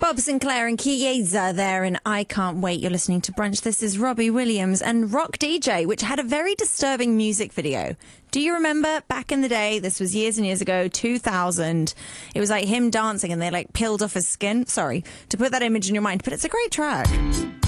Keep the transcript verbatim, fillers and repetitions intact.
Bob Sinclair and Chiesa there, and I Can't Wait. You're listening to Brunch. This is Robbie Williams and Rock D J, which had a very disturbing music video. Do you remember back in the day? This was years and years ago, two thousand. It was like him dancing and they like peeled off his skin. Sorry to put that image in your mind, but it's a great track.